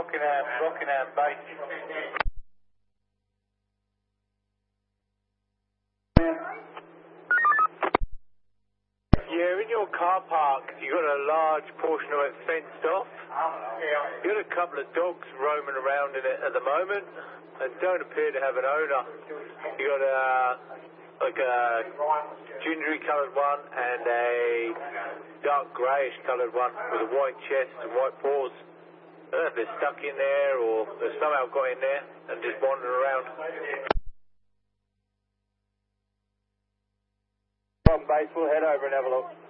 Rockingham base. Yeah, in your car park, you got a large portion of it fenced off. You got a couple of dogs roaming around in it at the moment, and don't appear to have an owner. You got like a gingery coloured one and a dark greyish coloured one with a white chest and white paws. I don't know if they're stuck in there or they've somehow got in there and just wandering around. On base, we'll head over and have a look.